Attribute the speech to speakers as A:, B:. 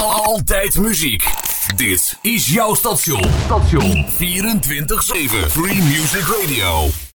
A: Altijd muziek. Dit is jouw station. 24/7 Free Music Radio.